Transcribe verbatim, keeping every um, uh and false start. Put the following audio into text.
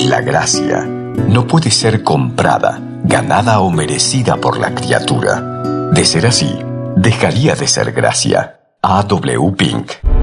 La gracia no puede ser comprada, ganada o merecida por la criatura. De ser así, dejaría de ser gracia. A W Pink.